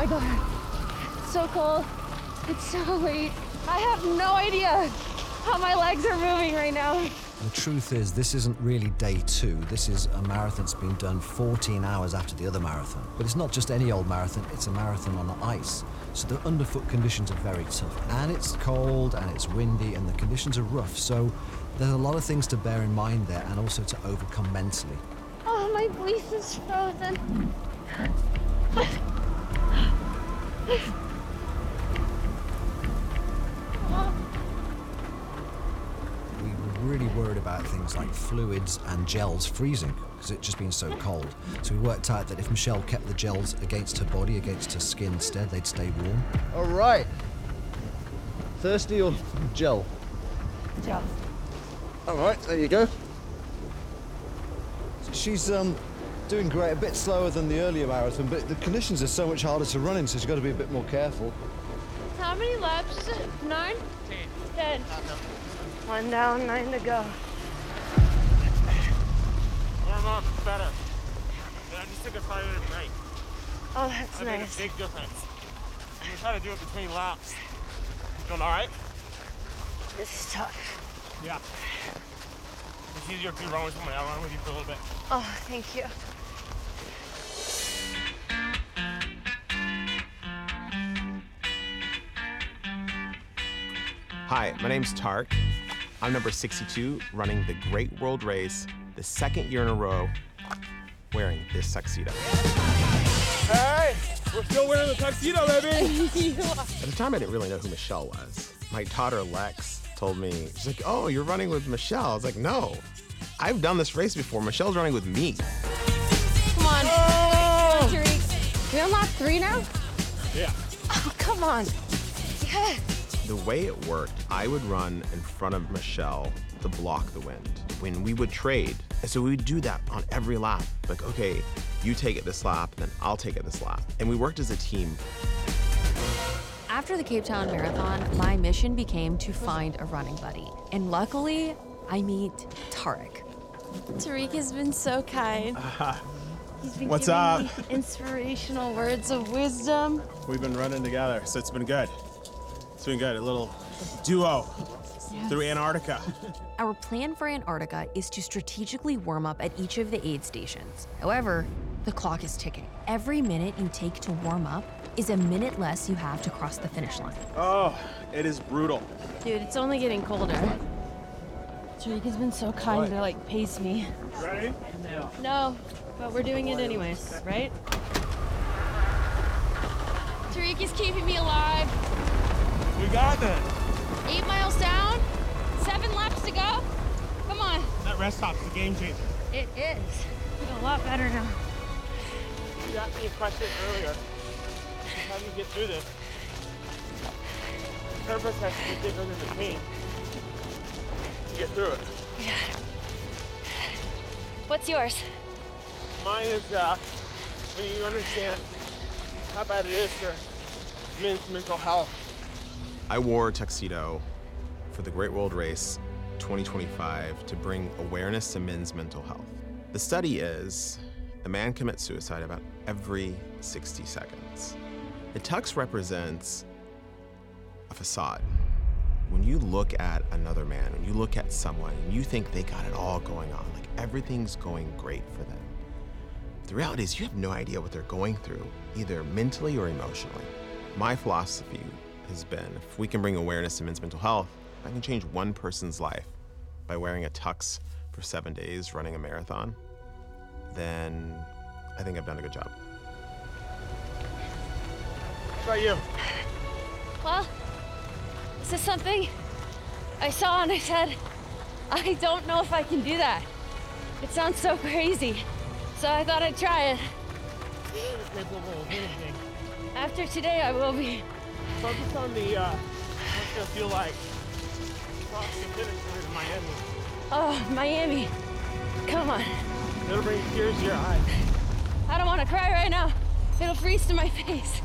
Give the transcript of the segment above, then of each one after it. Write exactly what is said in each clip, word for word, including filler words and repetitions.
my God. It's so cold. It's so late. I have no idea how my legs are moving right now. The truth is, this isn't really day two. This is a marathon that's been done fourteen hours after the other marathon. But it's not just any old marathon, it's a marathon on the ice. So the underfoot conditions are very tough. And it's cold, and it's windy, and the conditions are rough. So there's a lot of things to bear in mind there, and also to overcome mentally. Oh, my voice is frozen. We were really worried about things like fluids and gels freezing, because it's just been so cold. So we worked out that if Michelle kept the gels against her body, against her skin instead, they'd stay warm. All right. Thirsty or gel? Gel. All right, there you go. She's um, doing great, a bit slower than the earlier marathon, but the conditions are so much harder to run in, so she's got to be a bit more careful. How many laps is it? Nine? Ten. Ten. One down, nine to go. Warm up, better. I just took a five minute break. Oh, that's I nice. made a big difference. I'm gonna try to do it between laps. Doing all right? This is tough. Yeah. It's easier if you run with somebody. I'll run with you for a little bit. Oh, thank you. Hi, my name's Tark. I'm number sixty-two, running the Great World Race, the second year in a row, wearing this tuxedo. Hey, we're still wearing the tuxedo, baby. At the time, I didn't really know who Michelle was. My daughter, Lex, told me, she's like, oh, you're running with Michelle. I was like, no, I've done this race before. Michelle's running with me. Come on. Oh! Come on, Tariq. We on lap three now? Yeah. Oh, come on. Yeah. The way it worked, I would run in front of Michelle to block the wind when we would trade. And so we would do that on every lap. Like, okay, you take it this lap, then I'll take it this lap. And we worked as a team. After the Cape Town Marathon, my mission became to find a running buddy. And luckily, I meet Tarek. Tariq has been so kind. Uh, He's been What's giving up? me inspirational words of wisdom. We've been running together, so it's been good. It's been good, a little duo Yes. through Antarctica. Our plan for Antarctica is to strategically warm up at each of the aid stations. However, the clock is ticking. Every minute you take to warm up is a minute less you have to cross the finish line. Oh, it is brutal. Dude, it's only getting colder. Tariq has been so kind What? to like pace me. Ready? No, but we're doing it anyways, right? Tariq is keeping me alive. We got this. Eight miles down, seven laps to go. Come on. That rest stop's a game changer. It is. I feel a lot better now. You asked me a question earlier. How do you get through this? The purpose has to be bigger than the pain. To get through it. Yeah. What's yours? Mine is uh, when you understand how bad it is for men's mental health. I wore a tuxedo for the Great World Race twenty twenty-five to bring awareness to men's mental health. The study is a man commits suicide about every sixty seconds. The tux represents a facade. When you look at another man, when you look at someone, and you think they got it all going on, like everything's going great for them. The reality is you have no idea what they're going through, either mentally or emotionally. My philosophy has been, if we can bring awareness to men's mental health, if I can change one person's life by wearing a tux for seven days, running a marathon, then I think I've done a good job. How about you? Well, this is something I saw and I said, I don't know if I can do that. It sounds so crazy. So I thought I'd try it. After today, I will be. Focus on the, uh, what's it gonna feel like crossing the finish line in Miami. Oh, Miami. Come on. It'll bring tears to your eyes. I don't want to cry right now. It'll freeze to my face.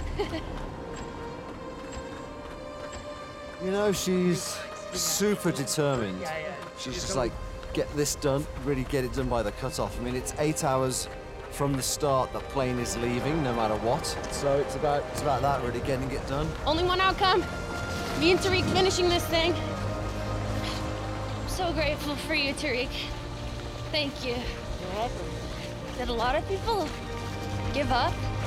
You know, she's super determined. She's just like, get this done, really get it done by the cutoff. I mean, it's eight hours, from the start, the plane is leaving no matter what. So it's about it's about that really, getting it done. Only one outcome. Me and Tariq finishing this thing. I'm so grateful for you, Tariq. Thank you. You're welcome. Did a lot of people give up?